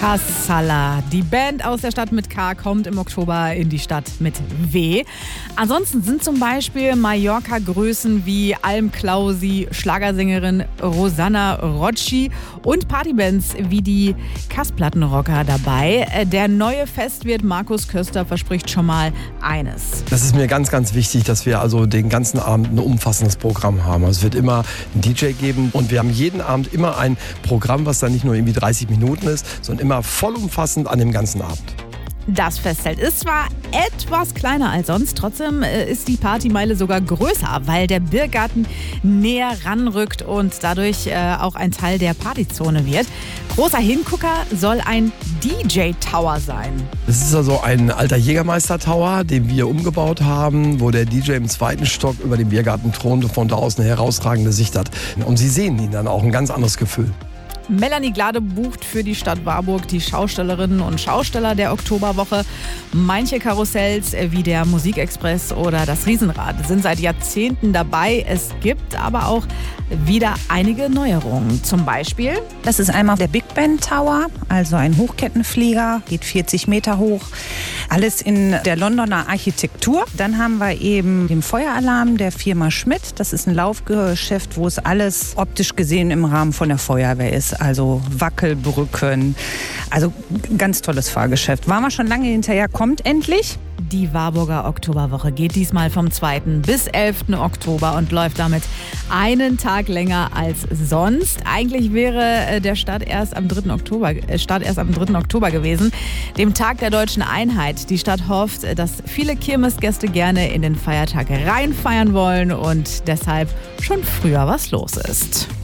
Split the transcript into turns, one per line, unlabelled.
Kassala. Die Band aus der Stadt mit K kommt im Oktober in die Stadt mit W. Ansonsten sind zum Beispiel Mallorca-Größen wie Alm Klausi, Schlagersängerin Rosanna Rocci und Partybands wie die Kassplattenrocker dabei. Der neue Festwirt Markus Köster verspricht schon mal eines.
Das ist mir ganz, ganz wichtig, dass wir also den ganzen Abend ein umfassendes Programm haben. Also es wird immer einen DJ geben und wir haben jeden Abend immer ein Programm, was dann nicht nur irgendwie 30 Minuten ist, sondern immer vollumfassend an dem ganzen Abend.
Das Festzelt ist zwar etwas kleiner als sonst, trotzdem ist die Partymeile sogar größer, weil der Biergarten näher ranrückt und dadurch auch ein Teil der Partyzone wird. Großer Hingucker soll ein DJ-Tower sein.
Das ist also ein alter Jägermeister-Tower, den wir umgebaut haben, wo der DJ im 2. Stock über dem Biergarten thront und von da aus eine herausragende Sicht hat. Und Sie sehen ihn dann auch, ein ganz anderes Gefühl.
Melanie Glade bucht für die Stadt Warburg die Schaustellerinnen und Schausteller der Oktoberwoche. Manche Karussells wie der Musikexpress oder das Riesenrad sind seit Jahrzehnten dabei. Es gibt aber auch wieder einige Neuerungen. Zum Beispiel:
Das ist einmal der Big Ben Tower, also ein Hochkettenflieger, geht 40 Meter hoch. Alles in der Londoner Architektur. Dann haben wir eben den Feueralarm der Firma Schmidt. Das ist ein Laufgeschäft, wo es alles optisch gesehen im Rahmen von der Feuerwehr ist. Also Wackelbrücken. Also ganz tolles Fahrgeschäft. Waren wir schon lange hinterher, kommt endlich.
Die Warburger Oktoberwoche geht diesmal vom 2. bis 11. Oktober und läuft damit einen Tag länger als sonst. Eigentlich wäre der Start erst am 3. Oktober gewesen, dem Tag der deutschen Einheit. Die Stadt hofft, dass viele Kirmesgäste gerne in den Feiertag reinfeiern wollen und deshalb schon früher was los ist.